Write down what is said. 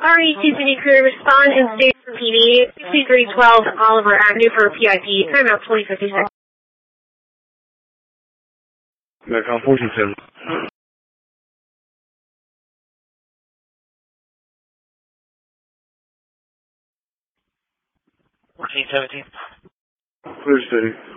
RE250 crew, respond and stay for PD, 6312 Oliver Avenue for PIP, timeout 2056. Metcon 1410. 1417. Clear city.